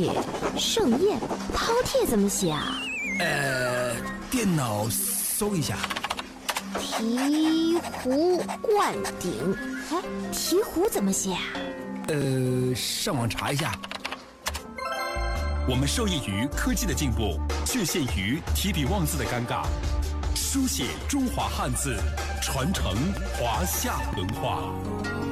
盛宴，饕餮怎么写啊？ 电脑搜一下。 醍醐灌顶，哎，醍醐怎么写啊？ 上网查一下。 我们受益于科技的进步，却陷于提笔忘字的尴尬。书写中华汉字，传承华夏文化。